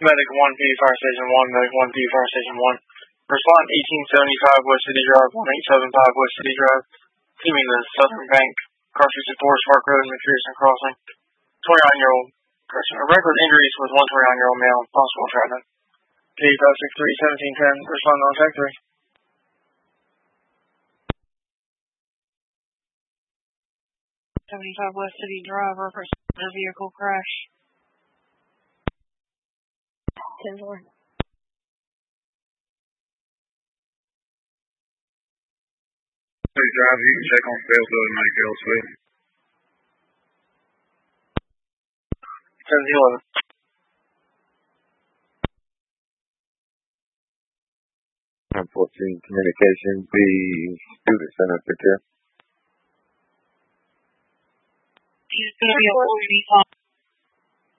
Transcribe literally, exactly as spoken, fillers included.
Medic one P, Fire Station one, Medic one P, Fire Station one. Respond eighteen seventy-five West City Drive, one eight seven five West City Drive. Teaming the Southern Bank, crossing to Forest Park Road, McPherson Crossing. twenty-nine-year-old person. Record injuries with one twenty-nine-year-old male, possible treatment. K five six three, seventeen ten, respond on tech three. seventy-five West City Drive, reference to vehicle crash. ten four. Please drive, you can check on availability and make elsewhere. ten eleven. ten fourteen communication, the student center picture. He's going to be a